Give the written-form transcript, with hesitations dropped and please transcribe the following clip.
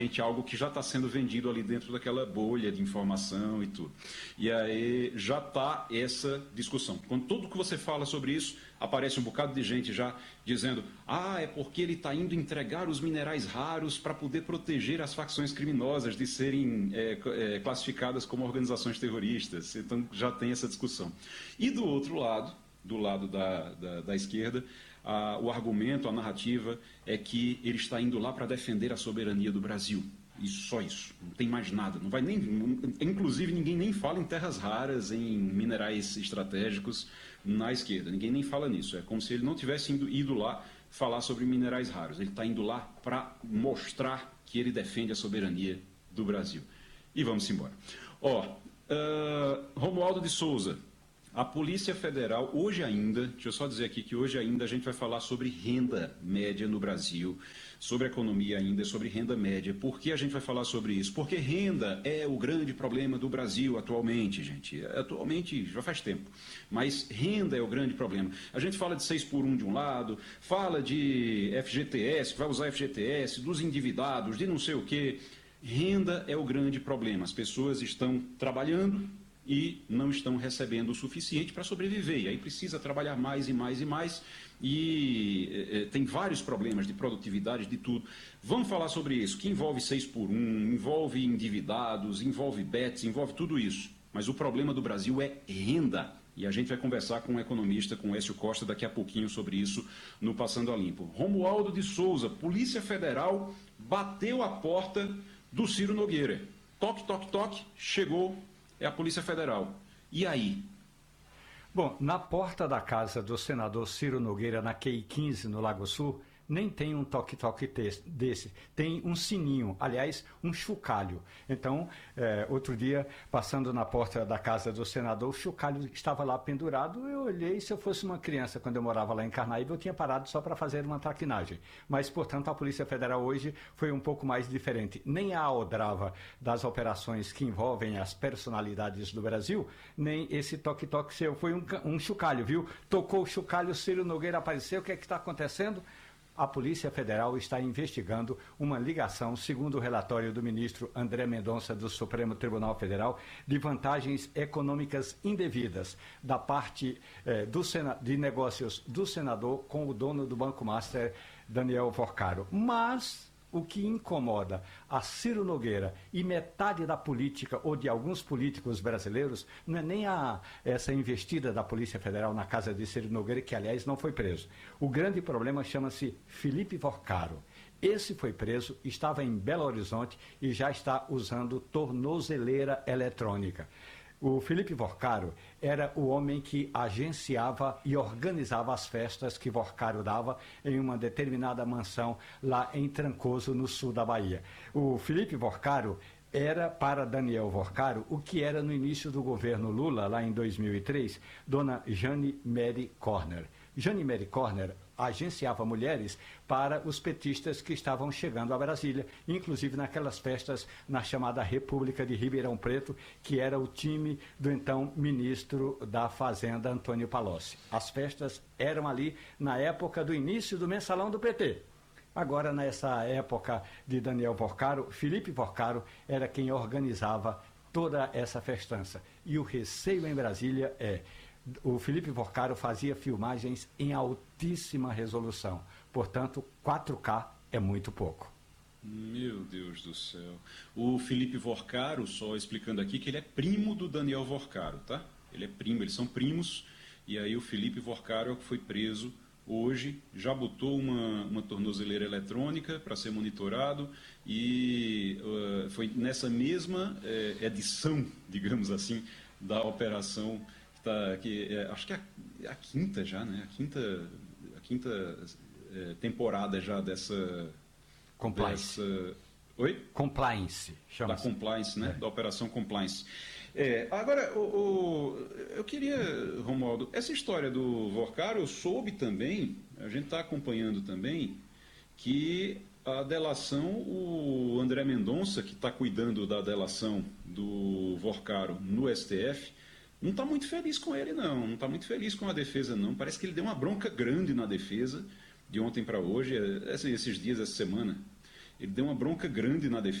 algo que já está sendo vendido ali dentro daquela bolha de informação e tudo. E aí já está essa discussão. Quando tudo que você fala sobre isso, aparece um bocado de gente já dizendo: é porque ele está indo entregar os minerais raros para poder proteger as facções criminosas de serem classificadas como organizações terroristas. Então já tem essa discussão. E do outro lado, do lado da esquerda, o argumento, a narrativa é que ele está indo lá para defender a soberania do Brasil. Isso, só isso. Não tem mais nada. Não vai nem, inclusive, ninguém nem fala em terras raras, em minerais estratégicos na esquerda. Ninguém nem fala nisso. É como se ele não tivesse ido lá falar sobre minerais raros. Ele está indo lá para mostrar que ele defende a soberania do Brasil. E vamos embora. Romualdo de Souza. A Polícia Federal, hoje ainda, deixa eu só dizer aqui que hoje ainda a gente vai falar sobre renda média no Brasil, sobre economia ainda, sobre renda média. Por que a gente vai falar sobre isso? Porque renda é o grande problema do Brasil atualmente, gente. Atualmente, já faz tempo. Mas renda é o grande problema. A gente fala de 6 por 1 de um lado, fala de FGTS, que vai usar FGTS, dos endividados, de não sei o quê. Renda é o grande problema. As pessoas estão trabalhando e não estão recebendo o suficiente para sobreviver. E aí precisa trabalhar mais e mais e mais. E tem vários problemas de produtividade, de tudo. Vamos falar sobre isso, que envolve 6 por 1, envolve endividados, envolve bets, envolve tudo isso. Mas o problema do Brasil é renda. E a gente vai conversar com um economista, com o Écio Costa, daqui a pouquinho sobre isso no Passando a Limpo. Romualdo de Souza, Polícia Federal bateu a porta do Ciro Nogueira. Toque, toque, toque, chegou. É a Polícia Federal. E aí? Bom, na porta da casa do senador Ciro Nogueira, na QI 15, no Lago Sul, nem tem um toque-toque desse. Tem um sininho, aliás, um chocalho. Então, outro dia, passando na porta da casa do senador, o chocalho estava lá pendurado. Eu olhei, se eu fosse uma criança, quando eu morava lá em Carnaíba, eu tinha parado só para fazer uma traquinagem. Mas, portanto, a Polícia Federal hoje foi um pouco mais diferente. Nem a aldrava das operações que envolvem as personalidades do Brasil, nem esse toque-toque seu. Foi um chocalho, viu? Tocou o chocalho, Ciro Nogueira apareceu. O que é que está acontecendo? A Polícia Federal está investigando uma ligação, segundo o relatório do ministro André Mendonça do Supremo Tribunal Federal, de vantagens econômicas indevidas da parte de negócios do senador com o dono do Banco Master, Daniel Vorcaro. Mas o que incomoda a Ciro Nogueira e metade da política ou de alguns políticos brasileiros não é nem essa investida da Polícia Federal na casa de Ciro Nogueira, que aliás não foi preso. O grande problema chama-se Felipe Vorcaro. Esse foi preso, estava em Belo Horizonte e já está usando tornozeleira eletrônica. O Felipe Vorcaro era o homem que agenciava e organizava as festas que Vorcaro dava em uma determinada mansão lá em Trancoso, no sul da Bahia. O Felipe Vorcaro era para Daniel Vorcaro o que era no início do governo Lula, lá em 2003, dona Jane Mary Corner. Jane Mary Corner agenciava mulheres para os petistas que estavam chegando a Brasília, inclusive naquelas festas na chamada República de Ribeirão Preto, que era o time do então ministro da Fazenda, Antônio Palocci. As festas eram ali na época do início do mensalão do PT. Agora, nessa época de Daniel Vorcaro, Felipe Vorcaro era quem organizava toda essa festança. E o receio em Brasília o Felipe Vorcaro fazia filmagens em altíssima resolução. Portanto, 4K é muito pouco. Meu Deus do céu. O Felipe Vorcaro, só explicando aqui, que ele é primo do Daniel Vorcaro, tá? Ele é primo, eles são primos. E aí o Felipe Vorcaro é o que foi preso hoje, já botou uma tornozeleira eletrônica para ser monitorado e foi nessa mesma edição, digamos assim, da operação acho que é a quinta já, né? A quinta temporada já dessa... Compliance. Oi? Compliance. Da Compliance, né? Da Operação Compliance. Agora, eu queria, Romualdo, essa história do Vorcaro, eu soube também, a gente está acompanhando também, que a delação, o André Mendonça, que está cuidando da delação do Vorcaro no STF, não está muito feliz com ele, não está muito feliz com a defesa, não. Parece que ele deu uma bronca grande na defesa, de ontem para hoje, esses dias, essa semana. ele deu uma bronca grande na defesa.